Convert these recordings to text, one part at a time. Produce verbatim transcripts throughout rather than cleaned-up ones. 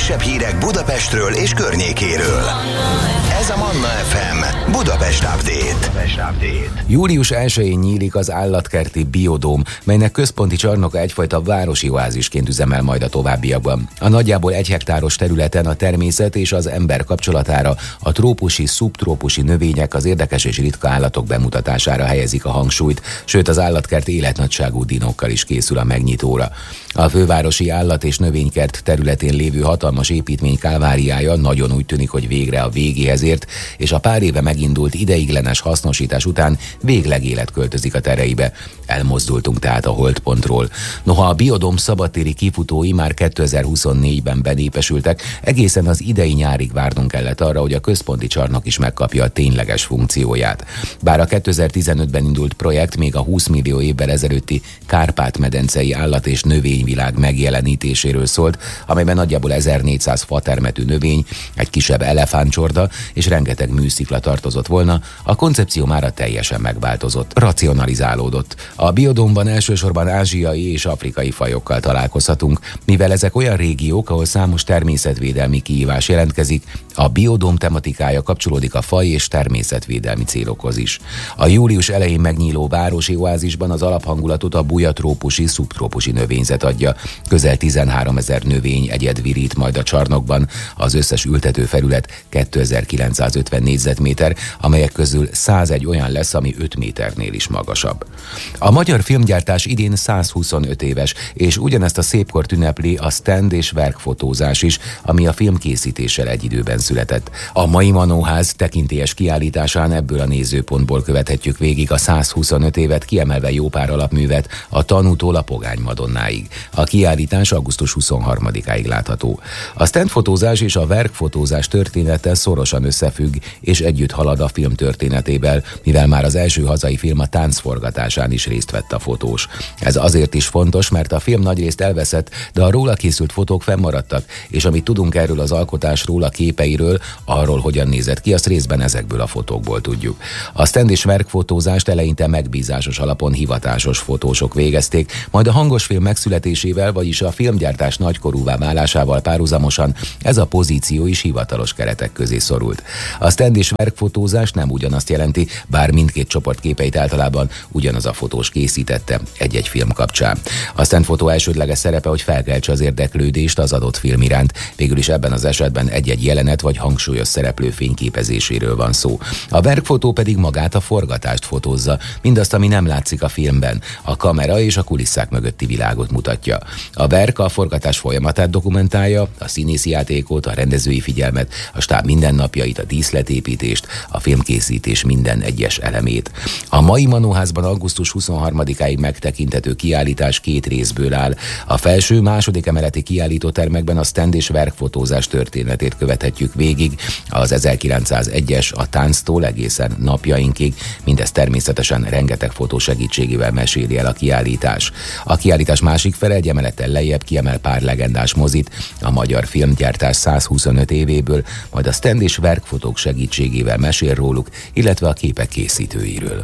legfrissebb hírek Budapestről és környékéről. Ez a Manna ef em Budapest Update. július elsején nyílik az állatkerti Biodóm, melynek központi csarnoka egyfajta városi oázisként üzemel majd a továbbiakban. A nagyjából egy hektáros területen a természet és az ember kapcsolatára, a trópusi, szubtrópusi növények, az érdekes és ritka állatok bemutatására helyezik a hangsúlyt, sőt az állatkert életnagyságú dinókkal is készül a megnyitóra. A fővárosi állat- és növénykert területén lévő hatalmas építmény kálváriája nagyon úgy tűnik, hogy végre a végéhez ért, és a pár éve megindult ideiglenes hasznosítás után végleg élet költözik a tereibe. Elmozdultunk tehát a holtpontról. Noha a Biodóm szabadtéri kifutói már kétezer-huszonnégyben benépesültek, egészen az idei nyárig várnunk kellett arra, hogy a központi csarnok is megkapja a tényleges funkcióját. Bár a kétezer-tizenötben indult projekt még a húsz millió évvel ezelőtti Kárpát-medencei állat- és növényvilág megjelenítéséről szólt, amelyben nagyjából ezernégyszáz fatermetű növény, egy kisebb elefántcsorda és rengeteg műszikla tartozott volna, a koncepció mára teljesen megváltozott, racionalizálódott. A Biodómban elsősorban ázsiai és afrikai fajokkal találkozhatunk, mivel ezek olyan régiók, ahol számos természetvédelmi kihívás jelentkezik, a Biodóm tematikája kapcsolódik a faj- és természetvédelmi célokhoz is. A július elején megnyíló városi oázisban az alaphangulatot a bujatrópusi, szubtrópusi növényzet adja. Közel tizenháromezer növény egyed virít majd a csarnokban, az összes ültető felület kétezer-kilencszázötven négyzetméter, amelyek közül százegy olyan lesz, ami öt méternél is magasabb. A magyar filmgyártás idén százhuszonöt éves, és ugyanezt a szépkort ünnepli a stand és verkfotózás is, ami a filmkészítéssel egy időben született. A mai Manóház tekintélyes kiállításán ebből a nézőpontból követhetjük végig a százhuszonöt évet, kiemelve jó pár alapművet, a Tanútól a Pogány Madonnáig. A kiállítás augusztus huszonharmadikáig látható. A standfotózás és a verkfotózás története szorosan összefügg, és együtt halad a film történetével, mivel már az első hazai film a táncforgatásán is részt vett a fotós. Ez azért is fontos, mert a film nagyrészt elveszett, de a róla készült fotók fennmaradtak, és amit tudunk erről az alkotásról, a képeiről, arról hogyan nézett ki, azt részben ezekből a fotókból tudjuk. A stand és verkfotózást eleinte megbízásos alapon hivatásos fotósok végezték, majd a hangos film megszületésével, vagyis a filmgyártás nagykorúvá válásával párhuzamosan ez a pozíció is hivatalos keretek közé szorult. A stand és verkfotózás nem ugyanazt jelenti, bár mindkét csoport képeit általában ugyanaz a fotós készítette egy-egy film kapcsán. A standfotó elsődleges szerepe, hogy felkeltse az érdeklődést az adott film iránt, végül is ebben az esetben egy-egy jelenet vagy hangsúlyos szereplő fényképezéséről van szó. A verkfotó pedig magát a forgatást fotózza, mindazt, ami nem látszik a filmben, a kamera és a kulisszák mögötti világot mutatja. A verk a forgatás folyamatát dokumentálja, a színészi játékot, a rendezői figyelmet, a stáb mindennapjait, a díszletépítést, a filmkészítés minden egyes elemét. A mai Manóházban augusztus huszonharmadikáig megtekinthető kiállítás két részből áll. A felső második emeleti kiállítótermekben a stand és verkfotózás történetét követhetjük végig, az ezerkilencszázegyes a tánctól egészen napjainkig, mindez természetesen rengeteg fotó segítségével meséli el a kiállítás. A kiállítás másik fele egy emelettel lejjebb kiemel pár legendás mozit a magyar filmgyártás százhuszonöt évéből, majd a stand és verkfotók segítségével mesél róluk, illetve a képek készítőiről.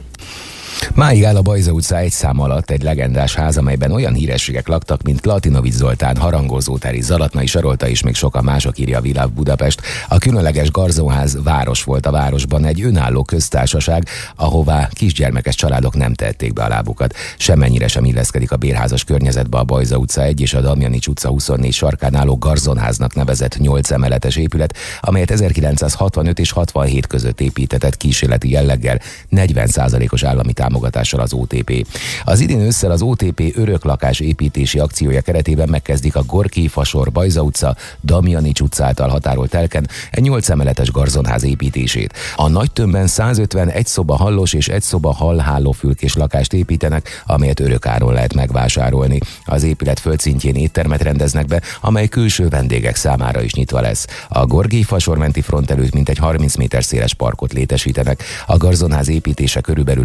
Máig áll a Bajza utca egy szám alatt egy legendás ház, amelyben olyan hírességek laktak, mint Latinovics Zoltán, Harangozótári, Zalatnai Sarolta és még sokan mások, írja a Világ Budapest. A különleges garzonház város volt a városban, egy önálló köztársaság, ahová kisgyermekes családok nem tették be a lábukat. Semmennyire sem illeszkedik a bérházas környezetbe a Bajza utca egy és a Damjanics utca huszonnégy sarkán álló garzonháznak nevezett nyolc emeletes épület, amelyet ezerkilencszázhatvanöt és hatvanhét között építetett kísérleti jelleggel negyven százalékos állami támogatással az o té pé. Az idén ősszel az o té pé öröklakás építési akciója keretében megkezdik a Gorki, Fasor, Bajza utca, Damjanics utca által határolt telken egy nyolc emeletes garzonház építését. A nagy tömbben százötven egy szoba hallos és egy szoba hal-hálófülkés lakást építenek, amelyet örökáron lehet megvásárolni. Az épület földszintjén éttermet rendeznek be, amely külső vendégek számára is nyitva lesz. A Gorki Fasor menti front előtt mintegy harminc méter széles parkot létesítenek. A garzonház építése körülbelül másfél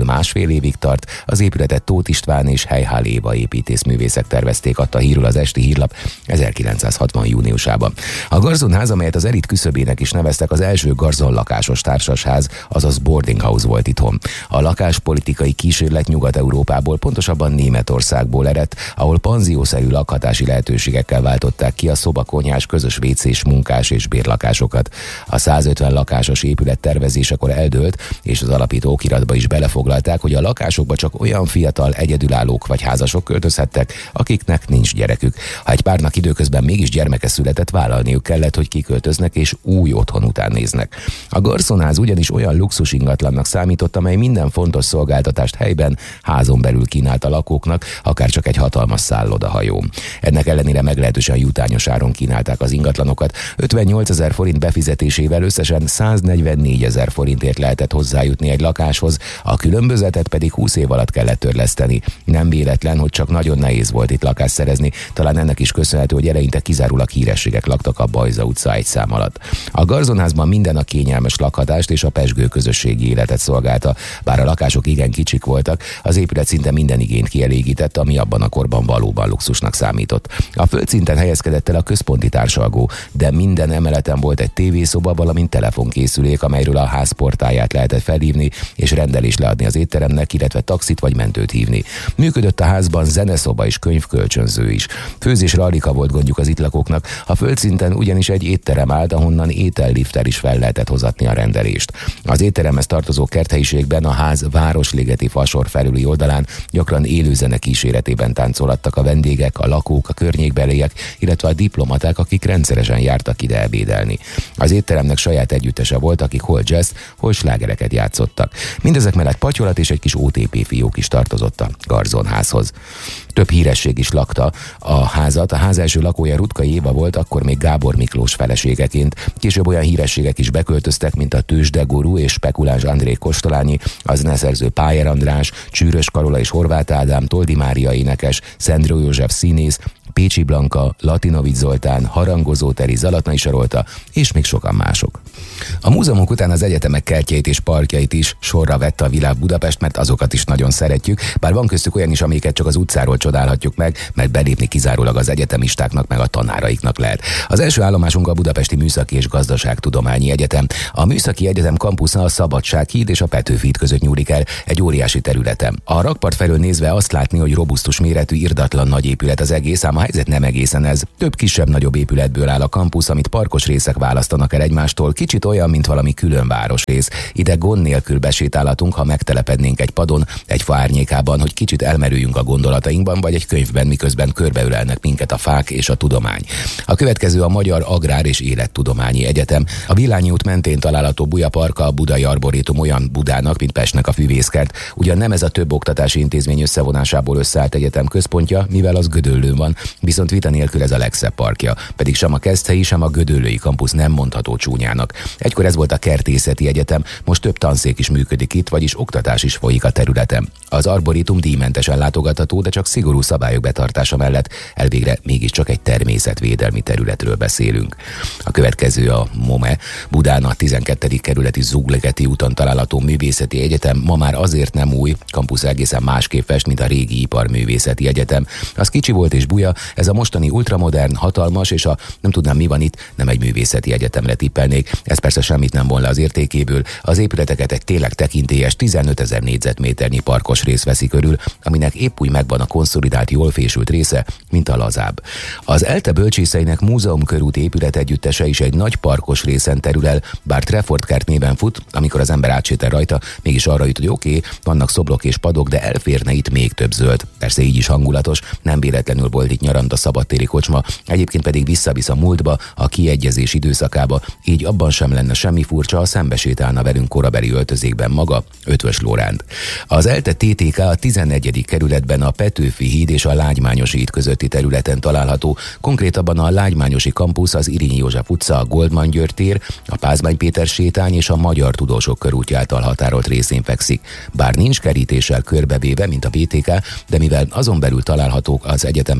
fél évig tart, az épületet Tóth István és Helyhál Éva építészművészek tervezték, adta hírül az Esti Hírlap ezerkilencszázhatvan júniusában. A garzonház, amelyet az elit küszöbének is neveztek, az első garzon lakásos társasház, azaz boarding house volt itthon. A lakáspolitikai kísérlet Nyugat-Európából, pontosabban Németországból eredt, ahol panziószerű lakhatási lehetőségekkel váltották ki a szobakonyhás, közös vécés, munkás és bérlakásokat. A százötven lakásos épület tervezésekor eldőlt, és az alapító okiratba is belefoglalták, hogy a lakásokba csak olyan fiatal egyedülállók vagy házasok költözhettek, akiknek nincs gyerekük. Ha egy párnak időközben mégis gyermeke született, vállalniuk kellett, hogy kiköltöznek és új otthon után néznek. A garzonház ugyanis olyan luxus ingatlannak számított, amely minden fontos szolgáltatást helyben, házon belül kínált a lakóknak, akár csak egy hatalmas szállodahajó. Ennek ellenére meglehetősen jutányos áron kínálták az ingatlanokat. ötvennyolcezer forint befizetésével összesen száznegyvennégy forintért lehetett hozzájutni egy lakáshoz, a különbözetet pedig húsz év alatt kellett törleszteni. Nem véletlen, hogy csak nagyon nehéz volt itt lakást szerezni, talán ennek is köszönhető, hogy eleinte kizárólag hírességek laktak a Bajza utca egy szám alatt. A garzonházban minden a kényelmes lakhatást és a pezsgő közösségi életet szolgálta. Bár a lakások igen kicsik voltak, az épület szinte minden igényt kielégített, ami abban a korban valóban luxusnak számított. A földszinten helyezkedett el a központi társalgó, de minden emeleten volt egy tévészoba, valamint telefonkészülék, amelyről a ház portáját lehetett felhívni és rendelést leadni az étteremnek, illetve taxit vagy mentőt hívni. Működött a házban zeneszoba és könyvkölcsönző is. Főzésre alig volt gondjuk az itt lakóknak, a földszinten ugyanis egy étterem állt, ahonnan étellifter is fel lehetett hozatni a rendelést. Az étteremhez tartozó kerthelyiségben a ház városligeti fasor felüli oldalán gyakran élőzene kíséretében táncolattak a vendégek, a lakók, a környékbeliek, illetve a diplomaták, akik rendszeresen jártak ide ebédelni. Az étteremnek saját együttese volt, akik hol jazz, hol slágereket játszottak. Mindezek mellett patyolat és egy kis o té pé fiók is tartozott a garzonházhoz. Több híresség is lakta a házat. A ház első lakója Rutka Éva volt, akkor még Gábor Miklós feleségeként. Később olyan hírességek is beköltöztek, mint a tőzsdegurú és spekuláns André Kostolányi, a zeneszerző Pájer András, Csűrös Karola és Horváth Ádám, Toldi Mária énekes, Szendró József színész, Pécsi Blanka, Latinovics Zoltán, Harangozó Teri, Zalatnai Sarolta és még sokan mások. A múzeumok után az egyetemek kertjeit és parkjait is sorra vette a világ Budapest, mert azokat is nagyon szeretjük, bár van köztük olyan is, amiket csak az utcáról csodálhatjuk meg, mert belépni kizárólag az egyetemistáknak meg a tanáraiknak lehet. Az első állomásunk a Budapesti Műszaki és Gazdaságtudományi Egyetem. A Műszaki Egyetem kampusza a Szabadsághíd és a Petőfi híd között nyúlik el, egy óriási területen. A rakpart felől nézve azt látni, hogy robusztus méretű, irdatlan nagy épület az egész, ám a helyzet nem egészen ez. Több kisebb-nagyobb épületből áll a kampusz, amit parkos részek választanak el egymástól, kicsit olyan, mint valami külön városrész. Ide gond nélkül besétálhatunk, ha megtelepednénk egy padon, egy fa árnyékában, hogy kicsit elmerüljünk a gondolatainkban, vagy egy könyvben, miközben körbeülelnek minket a fák és a tudomány. A következő a Magyar Agrár és Élettudományi Egyetem. A Villányi út mentén található Bujaparka a Budai Arborétum olyan Budának, mint Pestnek a Füvészkert. Ugyan nem ez a több oktatási intézmény összevonásából összeállt egyetem központja, mivel az Gödöllőn van, viszont vita nélkül ez a legszebb parkja, pedig sem a Keszthelyi, sem a gödöllői kampusz nem mondható csúnyának. Egykor ez volt a Kertészeti Egyetem, most több tanszék is működik itt, vagyis oktatás is folyik a területen. Az arborétum díjmentesen látogatható, de csak szigorú szabályok betartása mellett elvégre mégiscsak egy természetvédelmi területről beszélünk. A következő a MOME, Budán a tizenkettedik kerületi Zugligeti úton található Művészeti Egyetem, ma már azért nem új, kampusz egészen másképp fest, mint a régi Iparművészeti Egyetem. Az kicsi volt és buja, ez a mostani ultramodern, hatalmas, és a nem tudnám mi van itt, nem egy művészeti egyetemre tippelnék. Ez persze semmit nem von le az értékéből. Az épületeket egy tényleg tekintélyes tizenötezer négyzetméternyi parkos rész veszi körül, aminek épp úgy megvan a konszolidált, jól fésült része, mint a lazább. Az ELTE bölcsészeinek múzeumkörút épület együttese is egy nagy parkos részen terül el, bár Trefford kert néven fut, amikor az ember átsétel rajta, mégis arra jut, hogy oké, okay, vannak szobrok és padok, de elférne itt még több zöld. Persze így is hangulatos, nem véletlenül volt itt nyarant a szabadtéri kocsma, egyébként pedig visszavisz a múltba, a kiegyezés időszakába, így abban sem lenne semmi furcsa, ha szembesétálna velünk korabeli öltözékben maga, Ötvös Lóránt. Az ELTE té té ká a tizennegyedik kerületben a Petőfi híd és a Lágymányosi híd közötti területen található, konkrétabban a Lágymányosi kampusz, az Irényi József utca, a Goldman György tér, a Pázmány Péter sétány és a Magyar Tudósok körútja által határolt részén fekszik. Bár nincs kerítéssel körbevéve, mint a bé té ká, de mivel azon belül találhatók az egyetemek épületei,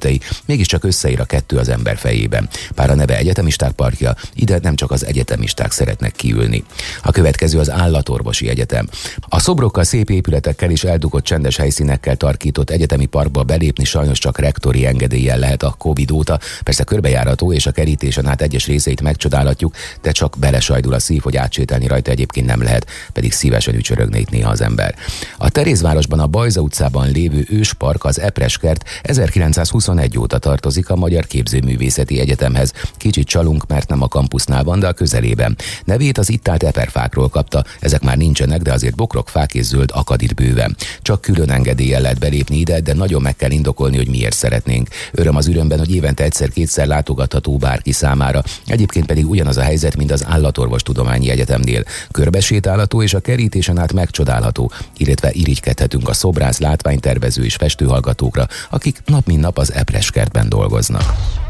épületei, mégiscsak összeír a kettő az ember fejében. Pár a neve Egyetemisták Parkja, ide nem csak az egyetemisták szeretnek kiülni. A következő az Állatorvosi Egyetem. A szobrokkal, szép épületekkel és eldugott csendes helyszínekkel tarkított egyetemi parkba belépni sajnos csak rektori engedéllyel lehet a Covid óta. Persze körbejárató és a kerítésen át egyes részeit megcsodálhatjuk, de csak belesajdul a szív, hogy átsétálni rajta egyébként nem lehet, pedig szívesen ücsörögne itt néha az ember. A Terézvárosban a Bajza utcában lévő őspark, az Epreskert ezerkilencszázhuszonegy óta tartozik a Magyar Képzőművészeti Egyetemhez. Kicsit csalunk, mert nem a kampusznál van, de a közelében. Nevét az itt állt eperfákról kapta, ezek már nincsenek, de azért bokrok, fák és zöld akad itt bőven. Csak külön engedéllyel lehet belépni ide, de nagyon meg kell indokolni, hogy miért szeretnénk. Öröm az örömben, hogy évente egyszer-kétszer látogatható bárki számára. Egyébként pedig ugyanaz a helyzet, mint az Állatorvostudományi Egyetemnél. Körbesétálható és a kerítésen át megcsodálható, illetve irigykedhetünk a szobrász, látványtervező és festőhallgatókra, akik nap mint nap az Epreskertben dolgoznak.